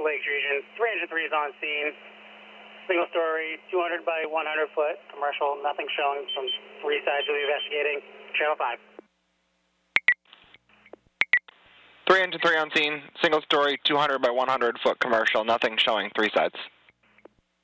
Lakes region. 303 is on scene. Single story, 200 by 100 foot commercial. Nothing showing from three sides we'll be investigating. Channel 5. 303 on scene. Single story, 200 by 100 foot commercial. Nothing showing three sides.